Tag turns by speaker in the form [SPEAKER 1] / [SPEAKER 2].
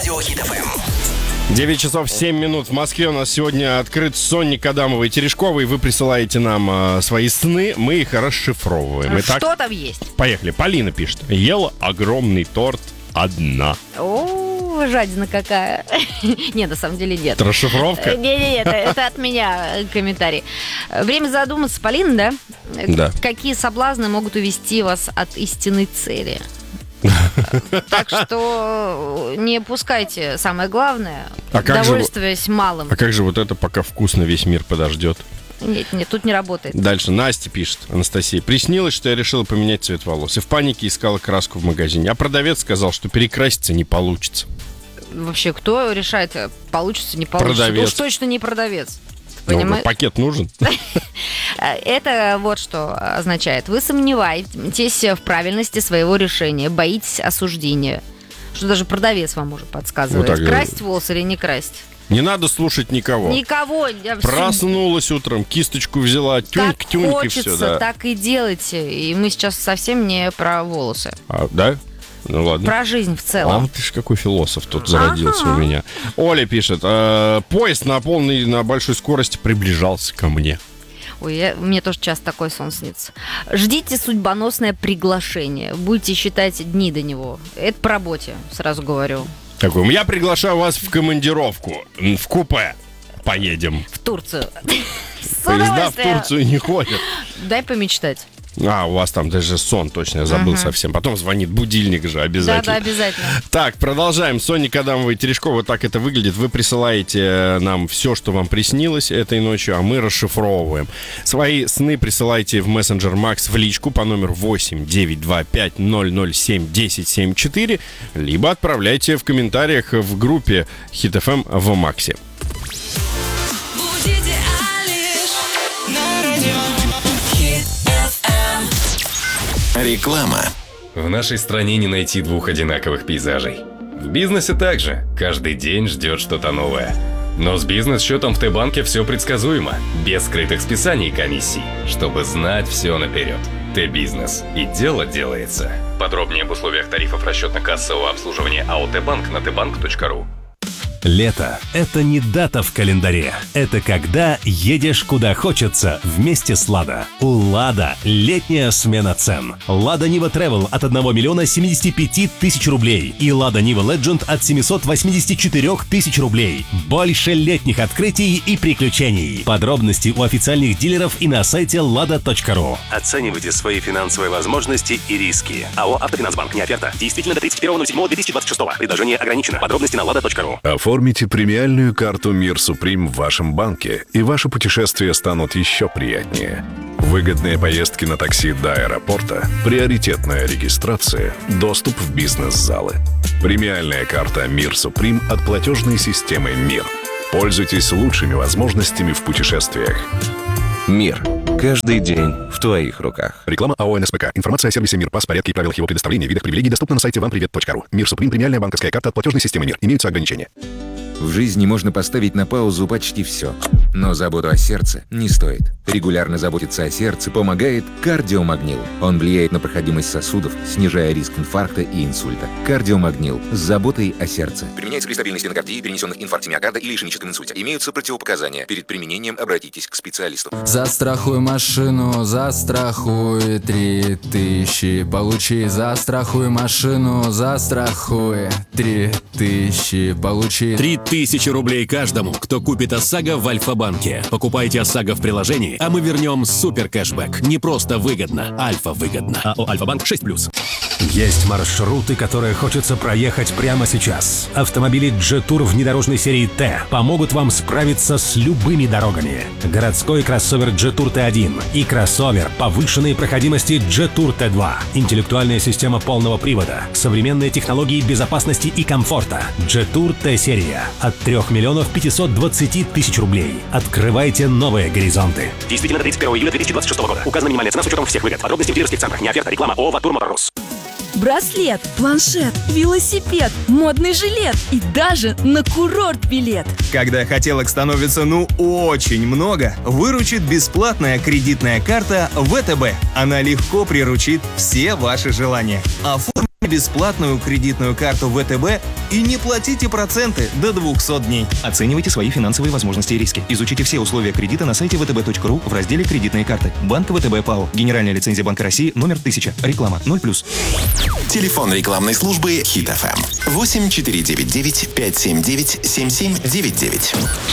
[SPEAKER 1] Радио Хит ФМ.
[SPEAKER 2] 9 часов 7 минут в Москве. У нас сегодня открыт сонник Адамовой и Терешковой. Вы присылаете нам свои сны, мы их расшифровываем. Итак,
[SPEAKER 3] что там есть?
[SPEAKER 2] Поехали. Полина пишет. Ела огромный торт одна.
[SPEAKER 3] О, жадина какая. Нет, на самом деле нет.
[SPEAKER 2] Это расшифровка?
[SPEAKER 3] Нет, это от меня комментарий. Время задуматься, Полина, да?
[SPEAKER 2] Да.
[SPEAKER 3] Какие соблазны могут увести вас от истинной цели? Так что не упускайте самое главное, довольствуясь малым.
[SPEAKER 2] А как же вот это, пока вкусно весь мир подождет?
[SPEAKER 3] Нет, тут не работает.
[SPEAKER 2] Дальше Настя пишет, Анастасия. Приснилось, что я решила поменять цвет волос. И в панике искала краску в магазине. А продавец сказал, что перекраситься не получится.
[SPEAKER 3] Вообще, кто решает, получится, не получится?
[SPEAKER 2] Продавец.
[SPEAKER 3] Уж точно не продавец.
[SPEAKER 2] Ну, пакет нужен?
[SPEAKER 3] Это вот что означает. Вы сомневаетесь в правильности своего решения, боитесь осуждения. Что даже продавец вам уже подсказывает.
[SPEAKER 2] Вот
[SPEAKER 3] красить волосы или не красить.
[SPEAKER 2] Не надо слушать никого.
[SPEAKER 3] Никого.
[SPEAKER 2] Проснулась утром, кисточку взяла, тюньк и все. Да.
[SPEAKER 3] Так и делайте. И мы сейчас совсем не про волосы.
[SPEAKER 2] Да? Ну ладно.
[SPEAKER 3] Про жизнь в целом.
[SPEAKER 2] Ты ж какой философ тут зародился у меня. Оля пишет. Поезд на большой скорости приближался ко мне.
[SPEAKER 3] Ой, мне тоже часто такой сон снится. Ждите судьбоносное приглашение. Будете считать дни до него. Это по работе, сразу говорю.
[SPEAKER 2] Такой, я приглашаю вас в командировку. В купе. Поедем.
[SPEAKER 3] В Турцию.
[SPEAKER 2] Поезда в Турцию не ходят.
[SPEAKER 3] Дай помечтать.
[SPEAKER 2] У вас там даже сон, точно, я забыл совсем. Потом звонит будильник же обязательно.
[SPEAKER 3] Да, обязательно.
[SPEAKER 2] Так, продолжаем. Сонник Адамова и Терешкова. Вот так это выглядит. Вы присылаете нам все, что вам приснилось этой ночью, а мы расшифровываем. Свои сны присылайте в мессенджер Макс в личку по номеру 8-925-007-1074, либо отправляйте в комментариях в группе Хит ФМ в Максе.
[SPEAKER 1] Реклама.
[SPEAKER 4] В нашей стране не найти двух одинаковых пейзажей. В бизнесе также. Каждый день ждет что-то новое. Но с бизнес-счетом в Т-банке все предсказуемо. Без скрытых списаний и комиссий. Чтобы знать все наперед. Т-бизнес. И дело делается. Подробнее об условиях тарифов расчетно-кассового обслуживания АО Т-банк на tbank.ru.
[SPEAKER 5] Лето – это не дата в календаре. Это когда едешь куда хочется вместе с «Лада». У «Лада» летняя смена цен. «Лада Нива Travel» от 1 миллиона 75 тысяч рублей и «Лада Нива Legend» от 784 тысяч рублей. Больше летних открытий и приключений. Подробности у официальных дилеров и на сайте lada.ru. Оценивайте свои финансовые возможности и риски. АО «Автофинансбанк». Не оферта. Действительно до 31.07.2026. Предложение ограничено. Подробности на lada.ru.
[SPEAKER 6] Оформите премиальную карту «Мир Суприм» в вашем банке, и ваши путешествия станут еще приятнее. Выгодные поездки на такси до аэропорта, приоритетная регистрация, доступ в бизнес-залы. Премиальная карта «Мир Суприм» от платежной системы «Мир». Пользуйтесь лучшими возможностями в путешествиях.
[SPEAKER 7] Мир. Каждый день в твоих руках.
[SPEAKER 6] Реклама АО НСПК. Информация о сервисе МИР, пас, порядке и правилах его предоставления, видах привилегий доступна на сайте вампривет.ру. Мир Суприм. Премиальная банковская карта от платежной системы МИР. Имеются ограничения.
[SPEAKER 7] В жизни можно поставить на паузу почти все. Но заботу о сердце не стоит. Регулярно заботиться о сердце помогает кардиомагнил. Он влияет на проходимость сосудов, снижая риск инфаркта и инсульта. Кардиомагнил с заботой о сердце. Применяется при стабильной стенокардии, перенесенных инфаркте миокарда или ишемическом инсульте. Имеются противопоказания. Перед применением обратитесь к специалисту.
[SPEAKER 8] Застрахуй машину, застрахуй 3000. Получи, застрахуй машину, застрахуй 3000. Получи
[SPEAKER 5] 3000 рублей каждому, кто купит ОСАГО в Альфа-банке. Покупайте ОСАГО в приложении, а мы вернем супер кэшбэк. Не просто выгодно, Альфа-выгодно. АО «Альфа-банк» 6+. Есть маршруты, которые хочется проехать прямо сейчас. Автомобили Jetour внедорожной серии Т помогут вам справиться с любыми дорогами. Городской кроссовер Jetour Т1 и кроссовер повышенной проходимости Jetour Т2. Интеллектуальная система полного привода, современные технологии безопасности и комфорта. Jetour Т-серия от 3 миллионов 520 тысяч рублей. Открывайте новые горизонты. Действительно до 31 июля 2026 года. Указана минимальная цена с учетом всех выгод. Подробности в дилерских центрах. Не оферта. Реклама ООО «Ватур Моторс».
[SPEAKER 9] Браслет, планшет, велосипед, модный жилет и даже на курорт билет.
[SPEAKER 10] Когда хотелок становится очень много, выручит бесплатная кредитная карта ВТБ. Она легко приручит все ваши желания. Оформи бесплатную кредитную карту ВТБ и не платите проценты до 200 дней. Оценивайте свои финансовые возможности и риски. Изучите все условия кредита на сайте vtb.ru в разделе «Кредитные карты». Банк ВТБ ПАО. Генеральная лицензия Банка России номер 1000. Реклама 0+.
[SPEAKER 1] Телефон рекламной службы Хит FM 8499 579 7799.